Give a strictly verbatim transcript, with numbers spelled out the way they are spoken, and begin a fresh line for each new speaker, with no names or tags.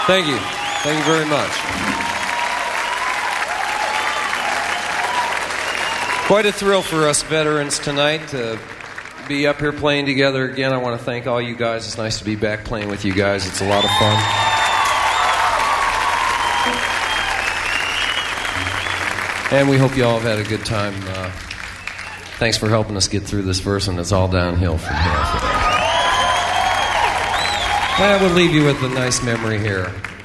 Thank you. Thank you very much. Quite a thrill for us veterans tonight to be up here playing together again. I want to thank all you guys. It's nice to be back playing with you guys. It's a lot of fun. And we hope you all have had a good time. Uh, thanks for helping us get through this verse, and it's all downhill from here. I will leave you with a nice memory here.